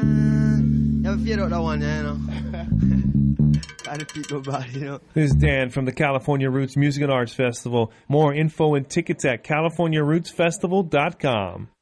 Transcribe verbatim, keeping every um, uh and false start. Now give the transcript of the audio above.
Never fade out that one, yeah, you know. Gotta beat nobody, you know. This is Dan from the California Roots Music and Arts Festival. More info and tickets at california roots festival dot com.